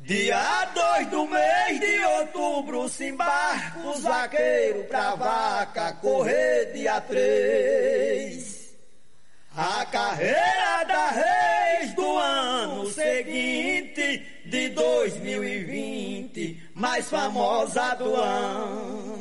Dia 2 do mês de outubro se embarca os vaqueiros pra vaca correr dia 3. A carreira da Reis do ano seguinte, de 2020, mais famosa do ano.